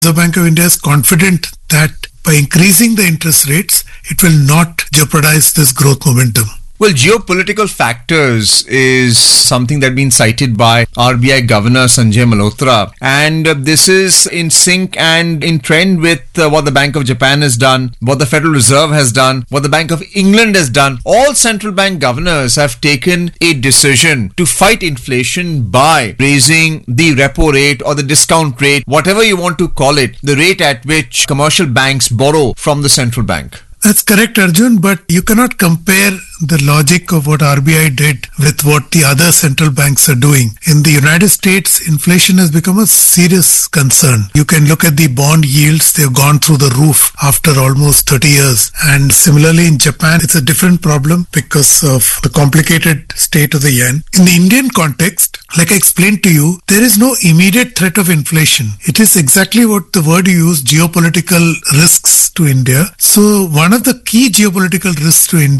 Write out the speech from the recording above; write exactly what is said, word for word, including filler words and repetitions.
The Bank of India is confident that by increasing the interest rates, it will not jeopardize this growth momentum. Well, geopolitical factors is something that's been cited by R B I Governor Sanjay Malhotra, and uh, this is in sync and in trend with uh, what the Bank of Japan has done, what the Federal Reserve has done, what the Bank of England has done. All central bank governors have taken a decision to fight inflation by raising the repo rate or the discount rate, whatever you want to call it, the rate at which commercial banks borrow from the central bank. That's correct, Arjun, but you cannot compare the logic of what R B I did with what the other central banks are doing. In the United States, inflation has become a serious concern. You can look at the bond yields, they've gone through the roof after almost thirty years. And similarly in Japan, it's a different problem because of the complicated state of the yen. In the Indian context, like I explained to you, there is no immediate threat of inflation. It is exactly what the word you use, geopolitical risks to India. So one of the key geopolitical risks to India